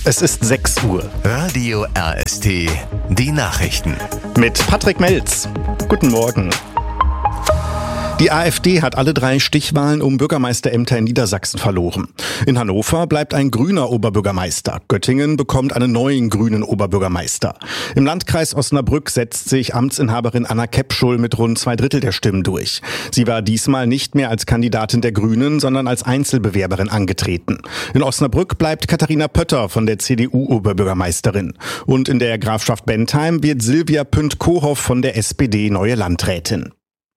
Es ist 6 Uhr. Radio RST, die Nachrichten. Mit Patrick Melz. Guten Morgen. Die AfD hat alle 3 Stichwahlen um Bürgermeisterämter in Niedersachsen verloren. In Hannover bleibt ein grüner Oberbürgermeister. Göttingen bekommt einen neuen grünen Oberbürgermeister. Im Landkreis Osnabrück setzt sich Amtsinhaberin Anna Kepschul mit rund 2/3 der Stimmen durch. Sie war diesmal nicht mehr als Kandidatin der Grünen, sondern als Einzelbewerberin angetreten. In Osnabrück bleibt Katharina Pötter von der CDU Oberbürgermeisterin. Und in der Grafschaft Bentheim wird Silvia Pünd-Kohoff von der SPD neue Landrätin.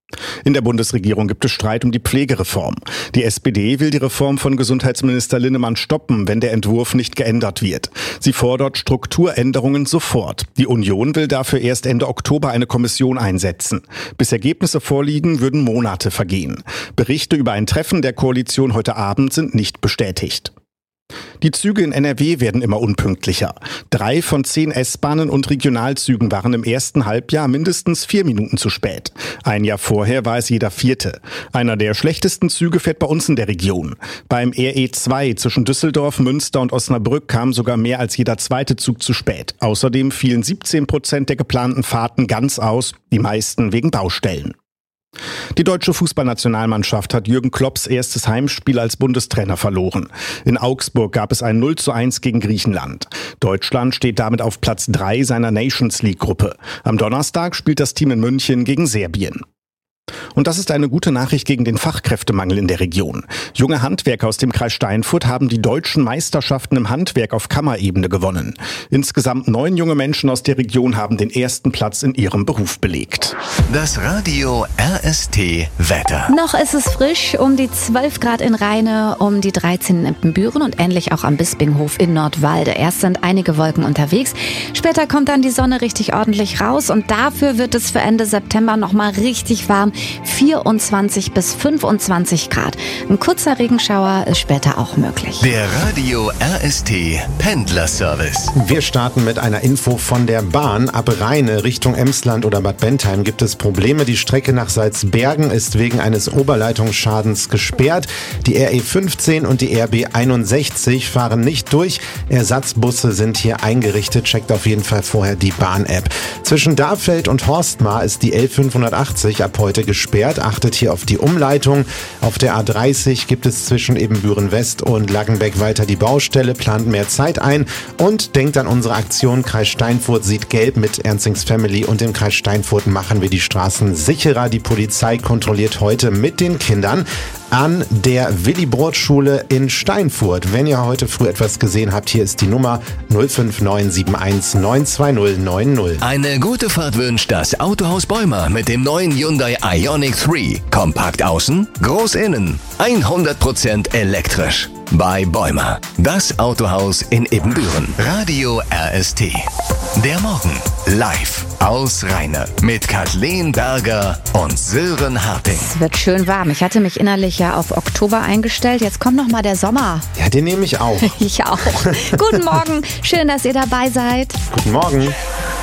In der Bundesregierung gibt es Streit um die Pflegereform. Die SPD will die Reform von Gesundheitsminister Linnemann stoppen, wenn der Entwurf nicht geändert wird. Sie fordert Strukturänderungen sofort. Die Union will dafür erst Ende Oktober eine Kommission einsetzen. Bis Ergebnisse vorliegen, würden Monate vergehen. Berichte über ein Treffen der Koalition heute Abend sind nicht bestätigt. Die Züge in NRW werden immer unpünktlicher. 3 von 10 S-Bahnen und Regionalzügen waren im ersten Halbjahr mindestens 4 Minuten zu spät. Ein Jahr vorher war es jeder 4. Einer der schlechtesten Züge fährt bei uns in der Region. Beim RE2 zwischen Düsseldorf, Münster und Osnabrück kam sogar mehr als jeder 2. Zug zu spät. Außerdem fielen 17% der geplanten Fahrten ganz aus, die meisten wegen Baustellen. Die deutsche Fußballnationalmannschaft hat Jürgen Klopps erstes Heimspiel als Bundestrainer verloren. In Augsburg gab es ein 0:1 gegen Griechenland. Deutschland steht damit auf Platz 3 seiner Nations League-Gruppe. Am Donnerstag spielt das Team in München gegen Serbien. Und das ist eine gute Nachricht gegen den Fachkräftemangel in der Region. Junge Handwerker aus dem Kreis Steinfurt haben die deutschen Meisterschaften im Handwerk auf Kammerebene gewonnen. Insgesamt 9 junge Menschen aus der Region haben den ersten Platz in ihrem Beruf belegt. Das Radio RST Wetter. Noch ist es frisch, um die 12 Grad in Rheine, um die 13 in Ippenbüren und ähnlich auch am Bispinghof in Nordwalde. Erst sind einige Wolken unterwegs, später kommt dann die Sonne richtig ordentlich raus und dafür wird es für Ende September nochmal richtig warm. 24 bis 25 Grad. Ein kurzer Regenschauer ist später auch möglich. Der Radio RST Pendlerservice. Wir starten mit einer Info von der Bahn. Ab Rheine Richtung Emsland oder Bad Bentheim gibt es Probleme. Die Strecke nach Salzbergen ist wegen eines Oberleitungsschadens gesperrt. Die RE15 und die RB 61 fahren nicht durch. Ersatzbusse sind hier eingerichtet. Checkt auf jeden Fall vorher die Bahn-App. Zwischen Dahfeld und Horstmar ist die L580 ab heute gesperrt. Achtet hier auf die Umleitung. Auf der A30 gibt es zwischen Ebenbüren West und Laggenbeck weiter die Baustelle, plant mehr Zeit ein und denkt an unsere Aktion Kreis Steinfurt sieht gelb mit Ernstings Family und im Kreis Steinfurt machen wir die Straßen sicherer. Die Polizei kontrolliert heute mit den Kindern an der Willi-Brodt-Schule in Steinfurt. Wenn ihr heute früh etwas gesehen habt, hier ist die Nummer 05971 920 90. Eine gute Fahrt wünscht das Autohaus Bäumer mit dem neuen Hyundai Ioniq 3. Kompakt außen, groß innen, 100% elektrisch. Bei Bäumer, das Autohaus in Ebenbüren. Radio RST. Der Morgen live aus Rheine mit Kathleen Berger und Sören Harting. Es wird schön warm. Ich hatte mich innerlich ja auf Oktober eingestellt. Jetzt kommt noch mal der Sommer. Ja, den nehme ich auch. Ich auch. Guten Morgen. Schön, dass ihr dabei seid. Guten Morgen.